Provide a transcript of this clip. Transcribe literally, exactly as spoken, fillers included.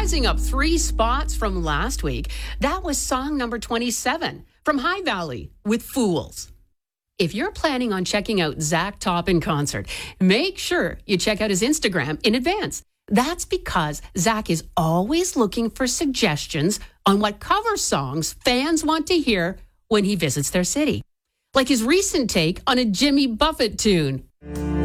rising up three spots from last week. That was song number twenty-seven from High Valley with Fools. If you're planning on checking out Zach Top in concert, make sure you check out his Instagram in advance. That's because Zach is always looking for suggestions on what cover songs fans want to hear when he visits their city. Like his recent take on a Jimmy Buffett tune.